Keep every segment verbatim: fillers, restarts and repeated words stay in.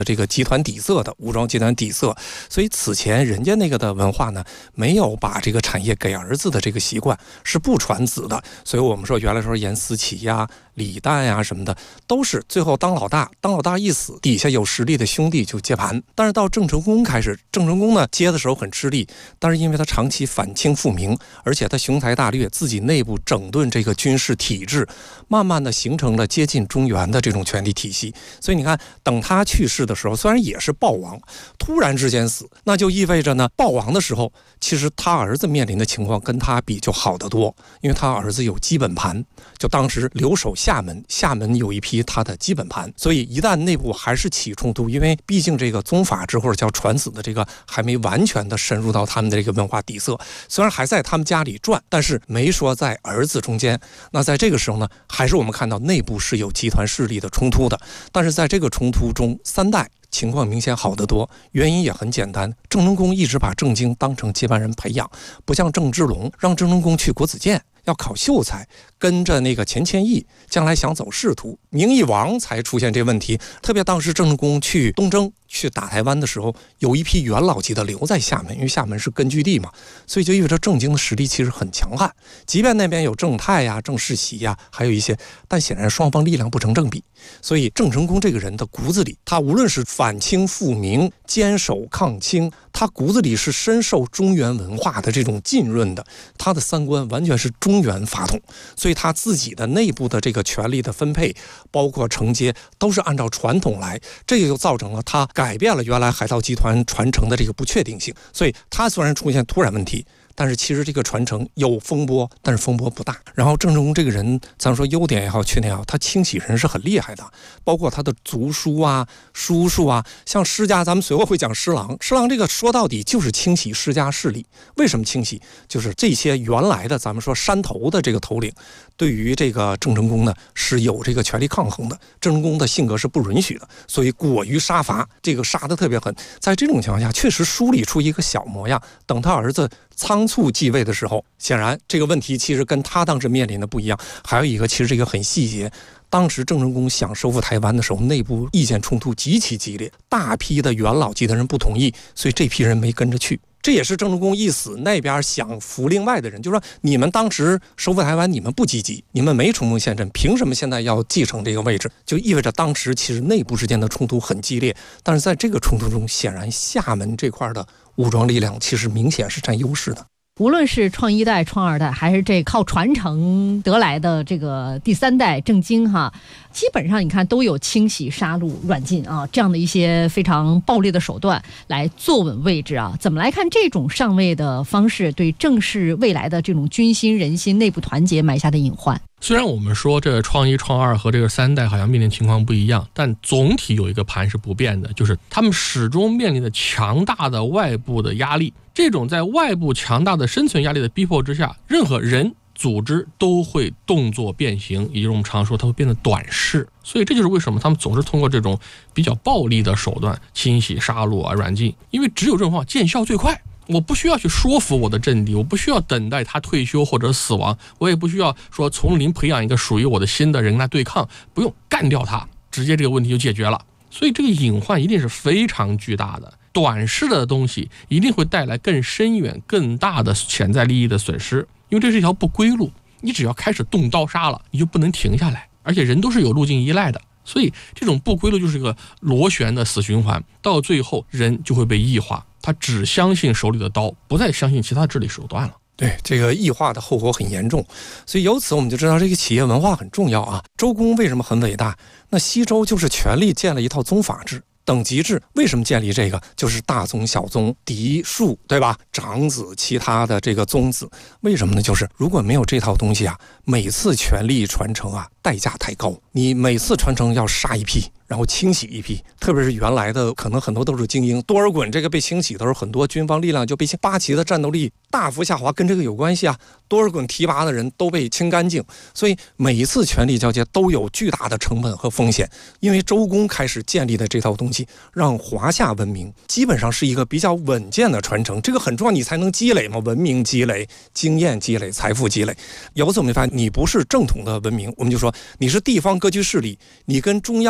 这个集团底色的武装集团底色，所以此前人家那个的文化呢，没有把这个产业给儿子的这个习惯，是不传子的。所以我们说原来说严思齐呀、李旦呀什么的，都是最后当老大，当老大一死，底下有实力的兄弟就接盘。但是到郑成功开始，郑成功呢接的时候很吃力，但是因为他长期反清复明，而且他雄才大略，自己内部整顿这个军事体制，慢慢的形成了接近中原的这种权力体系。所以你看，等他去世的时候，虽然也是暴亡，突然之间死，那就意味着呢，暴亡的时候，其实他儿子面临的情况跟他比就好得多，因为他儿子有基本盘，就当时留守厦门，厦门有一批他的基本盘，所以一旦内部还是起冲突，因为毕竟这个宗法制或者叫传子的这个还没完全的深入到他们的这个文化底色，虽然还在他们家里转，但是没说在儿子中间。那在这个时候呢，还是我们看到内部是有集团势力的冲突的，但是在这个冲突中，三代情况明显好得多，原因也很简单，郑成功一直把郑经当成接班人培养，不像郑芝龙让郑成功去国子监要考秀才，跟着那个钱谦益将来想走仕途，名义王才出现这问题。特别当时郑成功去东征去打台湾的时候，有一批元老级的留在厦门，因为厦门是根据地嘛，所以就意味着郑经的实力其实很强悍，即便那边有郑泰呀、郑世袭呀，还有一些，但显然双方力量不成正比。所以郑成功这个人的骨子里，他无论是反清复明、坚守抗清，他骨子里是深受中原文化的这种浸润的，他的三观完全是中原法统，所以他自己的内部的这个权力的分配，包括承接，都是按照传统来，这也就造成了他改变了原来海盗集团传承的这个不确定性。所以他虽然出现突然问题，但是其实这个传承有风波，但是风波不大。然后郑成功这个人，咱说优点也好，缺点也好，他清洗人是很厉害的，包括他的族叔啊、叔叔啊，像施家，咱们随后会讲施琅。施琅这个说到底就是清洗施家势力。为什么清洗？就是这些原来的咱们说山头的这个头领，对于这个郑成功呢是有这个权力抗衡的。郑成功的性格是不允许的，所以过于杀伐，这个杀得特别狠。在这种情况下，确实梳理出一个小模样。等他儿子仓促继位的时候，显然这个问题其实跟他当时面临的不一样。还有一个，其实这个很细节，当时郑成功想收复台湾的时候，内部意见冲突极其激烈，大批的元老级的人不同意，所以这批人没跟着去。这也是郑成功一死，那边想扶另外的人，就说你们当时收复台湾，你们不积极，你们没冲锋陷阵，凭什么现在要继承这个位置？就意味着当时其实内部之间的冲突很激烈。但是在这个冲突中，显然厦门这块的武装力量其实明显是占优势的。 无论是创一代、创二代，还是这靠传承得来的这个第三代郑经哈，基本上你看都有清洗、杀戮、软禁啊这样的一些非常暴力的手段来坐稳位置啊。怎么来看这种上位的方式对郑氏未来的这种军心、人心、内部团结埋下的隐患？ 虽然我们说这个创一、创二和这个三代好像面临情况不一样，但总体有一个盘是不变的，就是他们始终面临着强大的外部的压力。这种在外部强大的生存压力的逼迫之下，任何人、组织都会动作变形，也就是我们常说它会变得短视。所以这就是为什么他们总是通过这种比较暴力的手段清洗、杀戮啊、软禁，因为只有这种方法见效最快。我不需要去说服我的阵地，我不需要等待他退休或者死亡，我也不需要说从零培养一个属于我的新的人来对抗，不用干掉他，直接这个问题就解决了。所以这个隐患一定是非常巨大的，短视的东西一定会带来更深远、更大的潜在利益的损失，因为这是一条不归路，你只要开始动刀杀了，你就不能停下来，而且人都是有路径依赖的。所以这种不归路就是一个螺旋的死循环，到最后人就会被异化，他只相信手里的刀，不再相信其他治理手段了。 对，这个异化的后果很严重，所以由此我们就知道这个企业文化很重要啊。周公为什么很伟大？那西周就是权力建了一套宗法制、等级制。为什么建立这个？就是大宗、小宗、嫡庶，对吧？长子、其他的这个宗子。为什么呢？就是如果没有这套东西啊，每次权力传承啊，代价太高。你每次传承要杀一批，然后清洗一批，特别是原来的可能很多都是精英。多尔衮这个被清洗的时候，很多军方力量就被清，八旗的战斗力大幅下滑，跟这个有关系啊。多尔衮提拔的人都被清干净，所以每一次权力交接都有巨大的成本和风险。因为周公开始建立的这套东西，让华夏文明基本上是一个比较稳健的传承，这个很重要，你才能积累嘛，文明积累、经验积累、财富积累。由此我们发现，你不是正统的文明，我们就说你是地方割据势力，你跟中央权力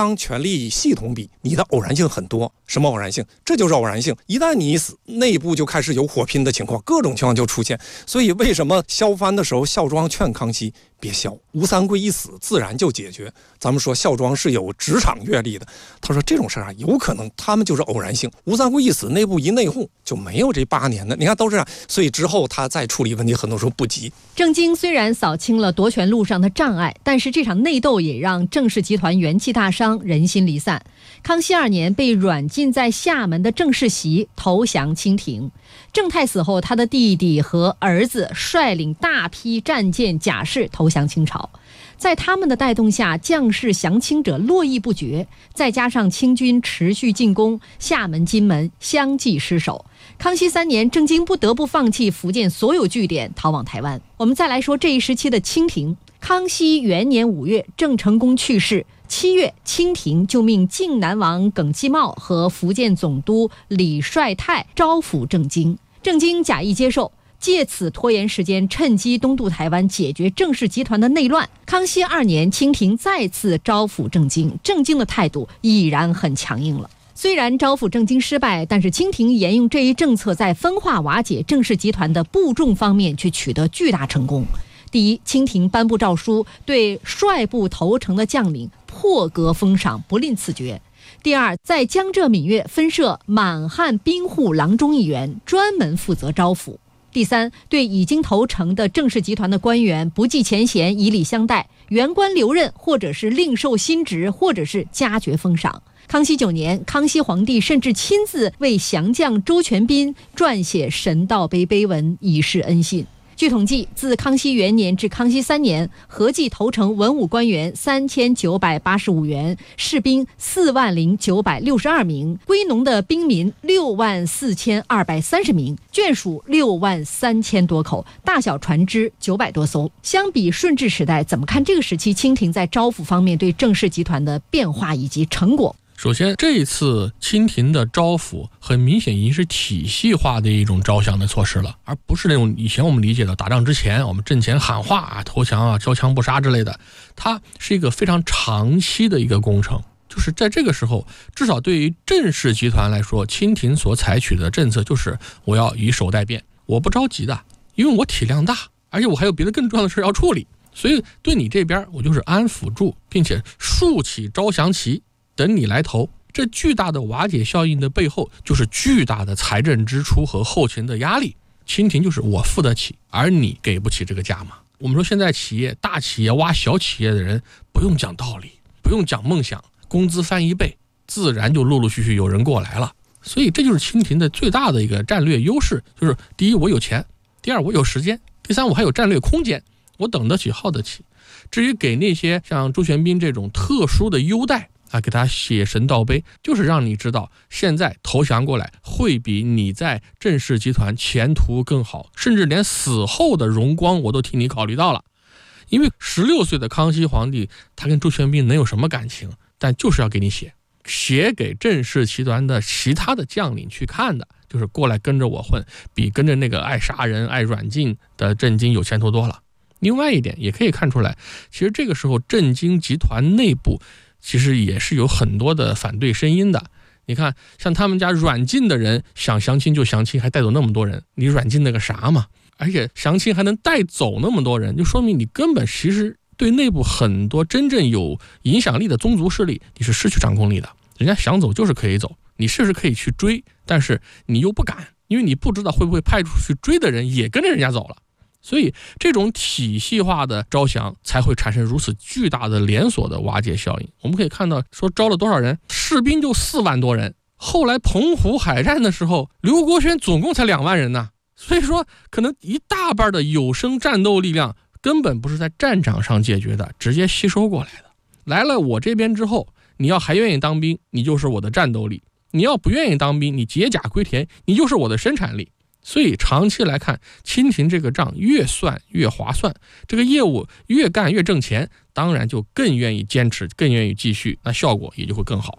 力系统比，你的偶然性很多。什么偶然性？这就是偶然性。一旦你一死，内部就开始有火拼的情况，各种情况就出现。所以为什么萧藩的时候，孝庄劝康熙别萧，吴三桂一死自然就解决。咱们说孝庄是有职场阅历的，他说这种事儿啊，有可能他们就是偶然性。吴三桂一死，内部一内讧，就没有这八年的。你看都是这样，所以之后他再处理问题，很多时候不急。 郑经虽然扫清了夺权路上的障碍，但是这场内斗也让郑氏集团元气大伤，人心离散。康熙二年，被软禁在厦门的郑世袭投降清廷。郑泰死后，他的弟弟和儿子率领大批战舰甲士投降清朝。在他们的带动下，将士降清者络绎不绝，再加上清军持续进攻，厦门、金门相继失守。康熙三年，郑经不得不放弃福建所有据点，逃往台湾。我们再来说这一时期的清廷。康熙元年五月，郑成功去世。七月，清廷就命靖南王耿继茂和福建总督李帅泰招抚郑经，郑经假意接受，借此拖延时间，趁机东渡台湾，解决郑氏集团的内乱。康熙二年，清廷再次招抚郑经，郑经的态度已然很强硬了。虽然招抚郑经失败，但是清廷沿用这一政策，在分化瓦解郑氏集团的部众方面却取得巨大成功。第一，清廷颁布诏书，对率部投诚的将领破格封赏，不吝赐爵。第二，在江浙闽粤分设满汉兵户郎中一员，专门负责招抚。第三，对已经投诚的郑氏集团的官员不计前嫌，以礼相待，原官留任，或者是另授新职，或者是加爵封赏。康熙九年，康熙皇帝甚至亲自为降将周全斌撰写神道碑碑文，以示恩信。据统计，自康熙元年至康熙三年，合计投诚文武官员三千九百八十五员，士兵四万零九百六十二名，归农的兵民六万四千二百三十名，眷属六万三千多口，大小船只九百多艘。相比顺治时代，怎么看这个时期清廷在招抚方面对郑氏集团的变化以及成果？ 首先，这一次清廷的招抚很明显已经是体系化的一种招降的措施了，而不是那种以前我们理解的打仗之前我们阵前喊话啊、投降啊、交枪不杀之类的。它是一个非常长期的一个工程，就是在这个时候，至少对于郑氏集团来说，清廷所采取的政策就是我要以守待变，我不着急的，因为我体量大，而且我还有别的更重要的事要处理，所以对你这边我就是安抚住，并且竖起招降旗，等你来投。这巨大的瓦解效应的背后，就是巨大的财政支出和后勤的压力。清廷就是我付得起，而你给不起这个价码。我们说现在企业大企业挖小企业的人，不用讲道理，不用讲梦想，工资翻一倍，自然就陆陆续续有人过来了。所以这就是清廷的最大的一个战略优势，就是第一我有钱，第二我有时间，第三我还有战略空间，我等得起耗得起。至于给那些像周玄彬这种特殊的优待啊，给他写神道碑，就是让你知道现在投降过来会比你在郑氏集团前途更好，甚至连死后的荣光我都替你考虑到了。因为十六岁的康熙皇帝他跟周玄彬能有什么感情，但就是要给你写写给郑氏集团的其他的将领去看的，就是过来跟着我混，比跟着那个爱杀人爱软禁的郑经有前途多了。另外一点也可以看出来，其实这个时候郑经集团内部其实也是有很多的反对声音的。你看像他们家软禁的人想降清就降清，还带走那么多人，你软禁那个啥嘛？而且降清还能带走那么多人，就说明你根本其实对内部很多真正有影响力的宗族势力你是失去掌控力的。人家想走就是可以走，你是不是可以去追，但是你又不敢，因为你不知道会不会派出去追的人也跟着人家走了。所以这种体系化的招降才会产生如此巨大的连锁的瓦解效应。我们可以看到说招了多少人，士兵就四万多人，后来澎湖海战的时候刘国轩总共才两万人呢。所以说可能一大半的有生战斗力量根本不是在战场上解决的，直接吸收过来的。来了我这边之后，你要还愿意当兵，你就是我的战斗力；你要不愿意当兵，你解甲归田，你就是我的生产力。所以长期来看，清廷这个账越算越划算，这个业务越干越挣钱，当然就更愿意坚持，更愿意继续，那效果也就会更好。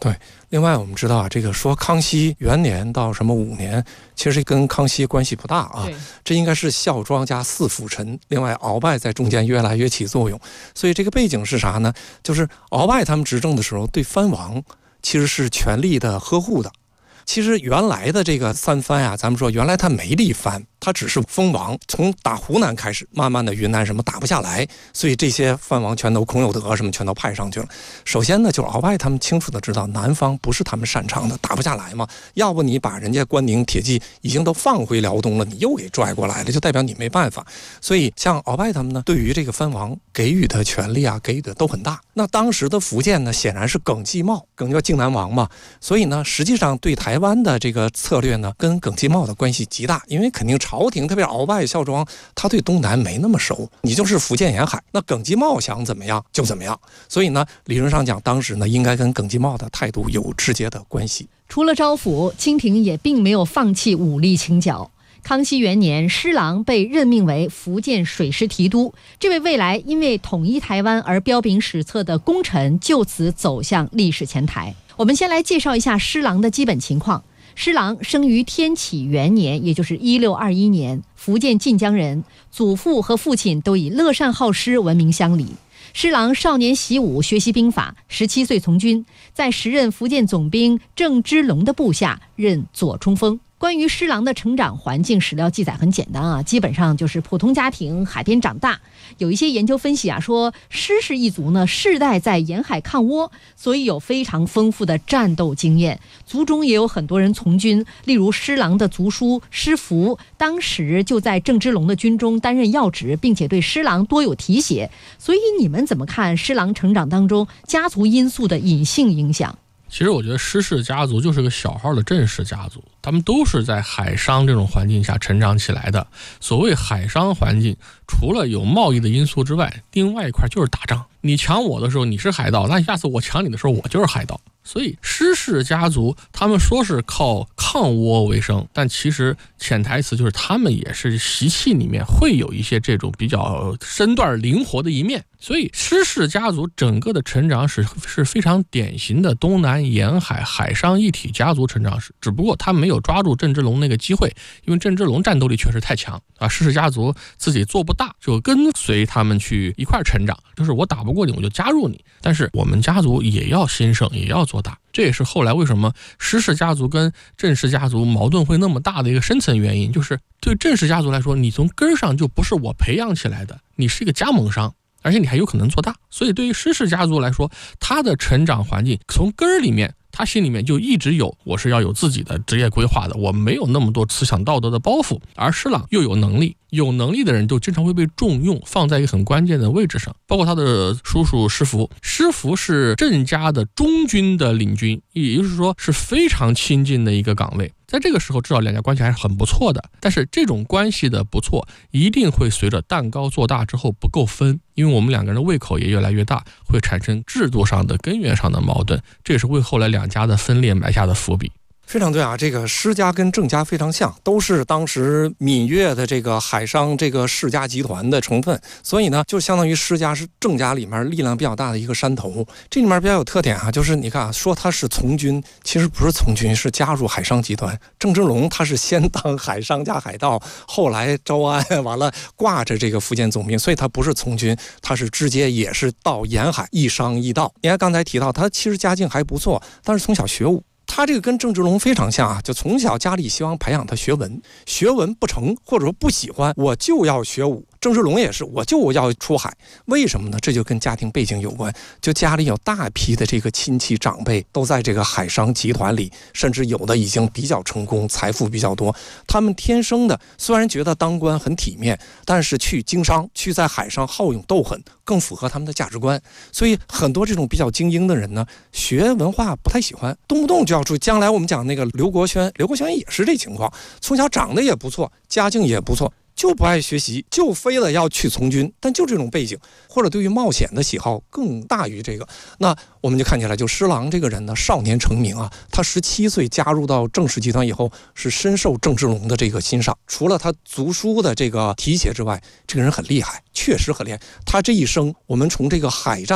对，另外我们知道啊，这个说康熙元年到什么五年，其实跟康熙关系不大啊，这应该是孝庄加四辅臣，另外鳌拜在中间越来越起作用。所以这个背景是啥呢？就是鳌拜他们执政的时候，对藩王其实是全力的呵护的。其实原来的这个三藩啊，咱们说原来他没立藩，他只是封王，从打湖南开始，慢慢的云南什么打不下来，所以这些藩王全都孔有德什么全都派上去了。首先呢，就是鳌拜他们清楚的知道南方不是他们擅长的，打不下来嘛，要不你把人家关宁铁骑已经都放回辽东了，你又给拽过来了，就代表你没办法。所以像鳌拜他们呢，对于这个藩王给予的权力啊，给予的都很大。那当时的福建呢，显然是耿继茂，耿叫靖南王嘛，所以呢，实际上对台湾的这个策略呢，跟耿继茂的关系极大，因为肯定朝廷，特别是鳌拜、孝庄，他对东南没那么熟，你就是福建沿海，那耿继茂想怎么样就怎么样，所以呢，理论上讲，当时呢，应该跟耿继茂的态度有直接的关系。 除了招抚，清廷也并没有放弃武力清剿。康熙元年，施琅被任命为福建水师提督，这位未来因为统一台湾而彪炳史册的功臣，就此走向历史前台。我们先来介绍一下施琅的基本情况。施琅生于天启元年，也就是一六二一年，福建晋江人，祖父和父亲都以乐善好施闻名乡里。施琅少年习武，学习兵法，十七岁从军，在时任福建总兵郑芝龙的部下任左冲锋。关于施琅的成长环境，史料记载很简单啊，基本上就是普通家庭，海边长大。有一些研究分析啊，说施氏一族呢，世代在沿海抗倭，所以有非常丰富的战斗经验。族中也有很多人从军，例如施琅的族叔施福，当时就在郑芝龙的军中担任要职，并且对施琅多有提携。所以你们怎么看施琅成长当中家族因素的隐性影响？ 其实我觉得施氏家族就是个小号的郑氏家族，他们都是在海商这种环境下成长起来的。所谓海商环境，除了有贸易的因素之外，另外一块就是打仗。你抢我的时候你是海盗，那下次我抢你的时候我就是海盗。所以施氏家族他们说是靠抗倭为生，但其实潜台词就是他们也是习气里面会有一些这种比较身段灵活的一面。所以施氏家族整个的成长史是非常典型的东南沿海海商一体家族成长史，只不过他没有抓住郑芝龙那个机会，因为郑芝龙战斗力确实太强啊，施氏家族自己做不大，就跟随他们去一块成长，就是我打不过你我就加入你，但是我们家族也要兴盛，也要做大。这也是后来为什么施氏家族跟郑氏家族矛盾会那么大的一个深层原因，就是对郑氏家族来说，你从根上就不是我培养起来的，你是一个加盟商，而且你还有可能做大。所以对于施氏家族来说，他的成长环境从根儿里面，他心里面就一直有我是要有自己的职业规划的，我没有那么多思想道德的包袱。而施琅又有能力，有能力的人就经常会被重用，放在一个很关键的位置上。包括他的叔叔施福，施福是郑家的中军的领军，也就是说是非常亲近的一个岗位。在这个时候至少两家关系还是很不错的，但是这种关系的不错一定会随着蛋糕做大之后不够分，因为我们两个人的胃口也越来越大，会产生制度上的根源上的矛盾，这也是为后来两家的分裂埋下的伏笔。 非常对啊，这个施家跟郑家非常像，都是当时闽粤的这个海商这个世家集团的成分，所以呢，就相当于施家是郑家里面力量比较大的一个山头。这里面比较有特点啊，就是你看啊，说他是从军，其实不是从军，是加入海商集团。郑芝龙他是先当海商加海盗，后来招安完了挂着这个福建总兵，所以他不是从军，他是直接也是到沿海一商一盗。你看刚才提到他其实家境还不错，但是从小学武。他这个跟郑芝龙非常像啊，就从小家里希望培养他学文，学文不成或者说不喜欢，我就要学武。郑芝龙也是，我就要出海，为什么呢？这就跟家庭背景有关，就家里有大批的这个亲戚长辈都在这个海商集团里，甚至有的已经比较成功，财富比较多，他们天生的虽然觉得当官很体面，但是去经商，去在海上好勇斗狠，更符合他们的价值观。所以很多这种比较精英的人呢，学文化不太喜欢，动不动就要出。将来我们讲那个刘国轩，刘国轩也是这情况，从小长得也不错，家境也不错，就不爱学习，就非得要去从军，但就这种背景，或者对于冒险的喜好更大于这个。那我们就看起来，就施琅这个人呢，少年成名啊，他十七岁加入到郑氏集团以后，是深受郑芝龙的这个欣赏。除了他族叔的这个提携之外，这个人很厉害，确实很厉害。他这一生，我们从这个海战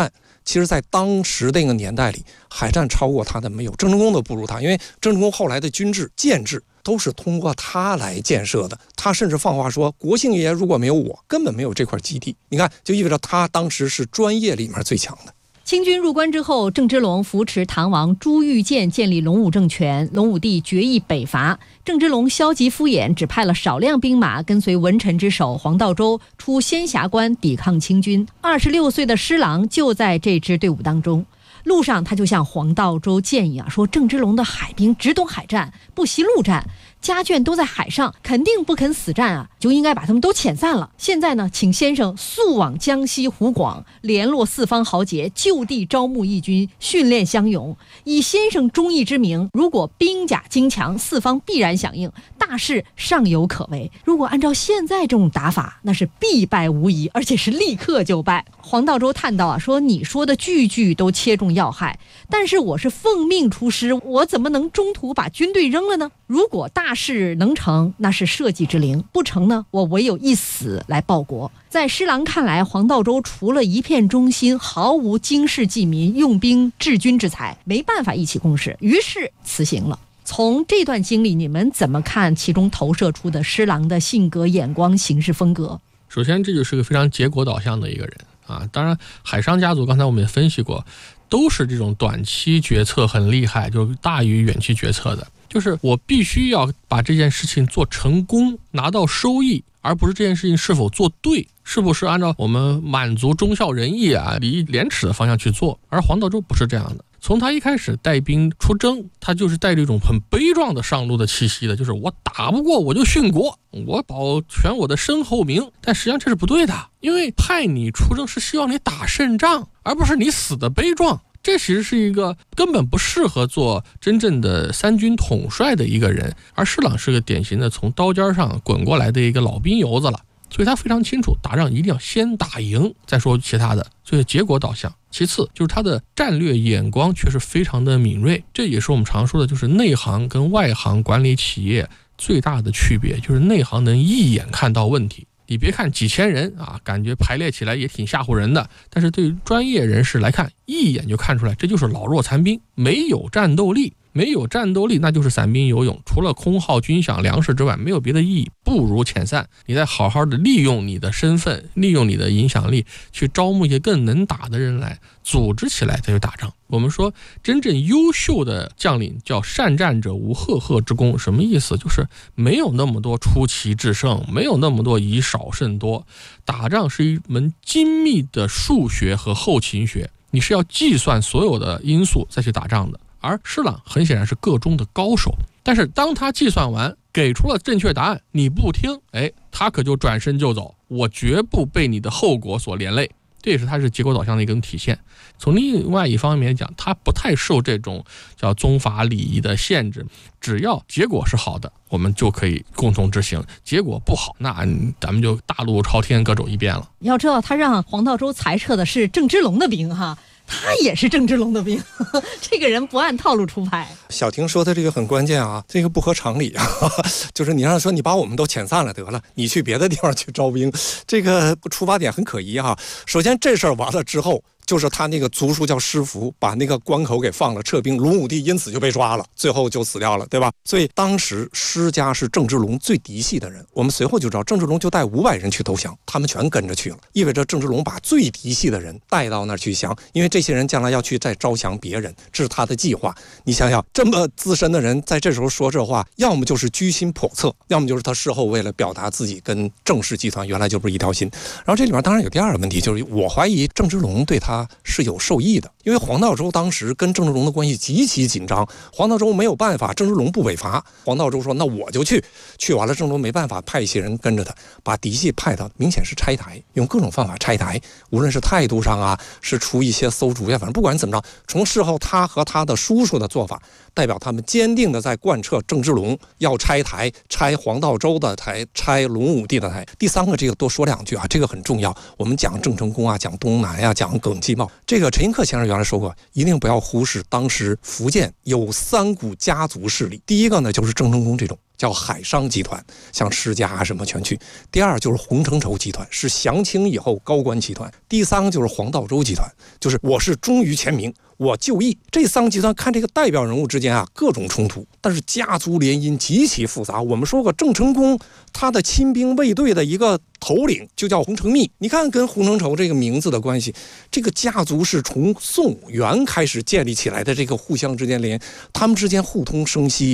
其实在当时那个年代里，海战超过他的没有，郑成功都不如他，因为郑成功后来的军制、建制都是通过他来建设的。他甚至放话说，国姓爷如果没有我，根本没有这块基地。你看，就意味着他当时是专业里面最强的。 清军入关之后，郑芝龙扶持唐王朱玉建建立隆武政权，隆武帝决意北伐。郑芝龙消极敷衍，只派了少量兵马跟随文臣之首黄道周出仙霞关抵抗清军。二十六岁的施琅就在这支队伍当中。路上他就向黄道周建议啊，说郑芝龙的海兵只懂海战，不习陆战，家眷都在海上，肯定不肯死战啊，就应该把他们都遣散了。现在呢，请先生速往江西湖广，联络四方豪杰，就地招募义军，训练乡勇。以先生忠义之名，如果兵甲精强，四方必然响应，大事尚有可为。如果按照现在这种打法，那是必败无疑，而且是立刻就败。黄道周叹道啊，说你说的句句都切中要害，但是我是奉命出师，我怎么能中途把军队扔了呢？如果大事能成，那是社稷之灵；不成呢，我唯有一死来报国。在施琅看来，黄道周除了一片忠心，毫无经世济民、用兵治军之才，没办法一起共事，于是辞行了。从这段经历，你们怎么看其中投射出的施琅的性格、眼光、行事风格？ 首先，这就是个非常结果导向的一个人啊。当然，海商家族刚才我们也分析过，都是这种短期决策很厉害，就是大于远期决策的。就是我必须要把这件事情做成功，拿到收益，而不是这件事情是否做对，是不是按照我们满足忠孝仁义啊、礼义廉耻的方向去做。而黄道周不是这样的，从他一开始带兵出征，他就是带着一种很悲壮的上路的气息的，就是我打不过我就殉国，我保全我的身后名。但实际上这是不对的，因为派你出征是希望你打胜仗，而不是你死的悲壮。这其实是一个根本不适合做真正的三军统帅的一个人，而施琅是个典型的从刀尖上滚过来的一个老兵油子了，所以他非常清楚打仗一定要先打赢再说其他的，所以结果导向。其次就是他的战略眼光却是非常的敏锐，这也是我们常说的，就是内行跟外行管理企业最大的区别，就是内行能一眼看到问题。你别看几千人啊，感觉排列起来也挺吓唬人的，但是对于专业人士来看，一眼就看出来这就是老弱残兵，没有战斗力。没有战斗力，那就是散兵游勇，除了空耗军饷粮食之外没有别的意义，不如遣散。你再好好的利用你的身份，利用你的影响力，去招募一些更能打的人来，组织起来再去打仗。我们说真正优秀的将领叫善战者无赫赫之功，什么意思？就是没有那么多出奇制胜，没有那么多以少胜多。打仗是一门精密的数学和后勤学，你是要计算所有的因素再去打仗的。而施琅很显然是个中的高手，但是当他计算完给出了正确答案，你不听，哎，他可就转身就走，我绝不被你的后果所连累。这也是他是结果导向的一个体现。从另外一方面讲，他不太受这种叫宗法礼仪的限制，只要结果是好的，我们就可以共同执行；结果不好，那咱们就大路朝天各走一遍了。 要知道，他让黄道周裁撤的是郑芝龙的兵哈。他也是郑芝龙的兵，这个人不按套路出牌。 小婷说的这个很关键啊，这个不合常理啊，就是你让说你把我们都遣散了得了，你去别的地方去招兵，这个出发点很可疑啊。首先这事儿完了之后，就是他那个族叔叫施福，把那个关口给放了，撤兵，隆武帝因此就被抓了，最后就死掉了，对吧？所以当时施家是郑芝龙最嫡系的人，我们随后就知道郑芝龙就带五百人去投降，他们全跟着去了，意味着郑芝龙把最嫡系的人带到那儿去降，因为这些人将来要去再招降别人，这是他的计划。你想想，这么资深的人在这时候说这话，要么就是居心叵测，要么就是他事后为了表达自己跟郑氏集团原来就不是一条心。然后这里面当然有第二个问题，就是我怀疑郑芝龙对他是有受益的，因为黄道周当时跟郑芝龙的关系极其紧张，黄道周没有办法，郑芝龙不北伐，黄道周说那我就去，去完了郑芝龙没办法，派一些人跟着他，把嫡系派到，明显是拆台，用各种方法拆台，无论是态度上啊，是出一些馊主意，反正不管怎么着，从事后他和他的叔叔的做法，代表他们坚定的在贯彻郑芝龙要拆台，拆黄道周的台，拆隆武帝的台。第三个这个多说两句啊，这个很重要，我们讲郑成功啊，讲东南呀、啊，讲耿继茂，这个陈寅恪先生原来说过，一定不要忽视当时福建有三股家族势力。第一个呢就是郑成功这种叫叫海商集团，像施家啊什么全去。第二就是洪承畴集团，是降清以后高官集团。第三个就是黄道周集团，就是我是忠于前明，我就义。这三个集团看这个代表人物之间啊各种冲突，但是家族联姻极其复杂。我们说过郑成功他的亲兵卫队的一个头领就叫洪承密，你看跟洪承畴这个名字的关系，这个家族是从宋元开始建立起来的，这个互相之间联，他们之间互通生息。